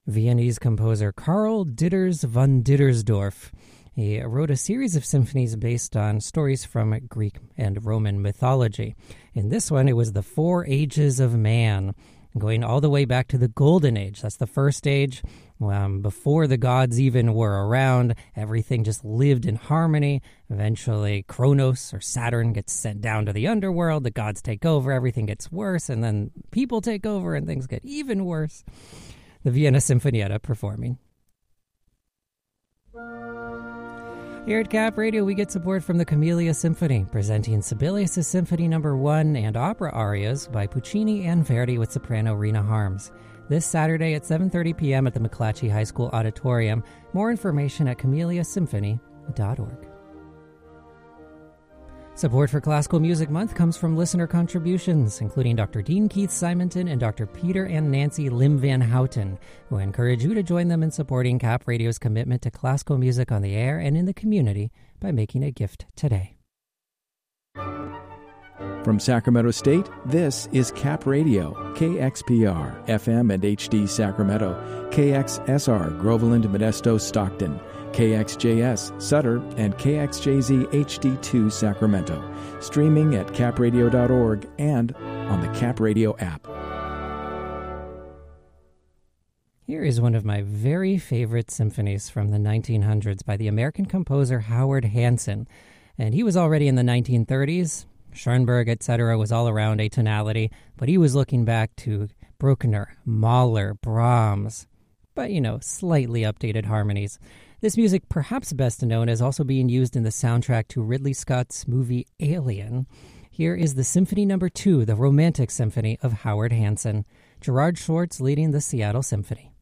Viennese composer Karl Ditters von Dittersdorf. He wrote a series of symphonies based on stories from Greek and Roman mythology. In this one, it was the Four Ages of Man, going all the way back to the Golden Age. That's the first age. Before the gods even were around, everything just lived in harmony. Eventually, Kronos or Saturn gets sent down to the underworld. The gods take over. Everything gets worse. And then people take over and things get even worse. The Vienna Sinfonietta performing. Here at Cap Radio, we get support from the Camellia Symphony, presenting Sibelius' Symphony No. 1 and opera arias by Puccini and Verdi with soprano Rena Harms. This Saturday at 7:30 p.m. at the McClatchy High School Auditorium. More information at camelliasymphony.org. Support for Classical Music Month comes from listener contributions, including Dr. Dean Keith Simonton and Dr. Peter and Nancy Lim Van Houten, who encourage you to join them in supporting Cap Radio's commitment to classical music on the air and in the community by making a gift today. From Sacramento State, this is Cap Radio, KXPR, FM and HD Sacramento, KXSR, Groveland, Modesto, Stockton, KXJS, Sutter, and KXJZ HD2 Sacramento, streaming at capradio.org and on the Cap Radio app. Here is one of my very favorite symphonies from the 1900s by the American composer Howard Hanson. And he was already in the 1930s. Schoenberg, etc. was all around atonality, but he was looking back to Bruckner, Mahler, Brahms, but, slightly updated harmonies. This music, perhaps best known as also being used in the soundtrack to Ridley Scott's movie Alien. Here is the Symphony No. 2, the Romantic Symphony of Howard Hanson. Gerard Schwartz leading the Seattle Symphony.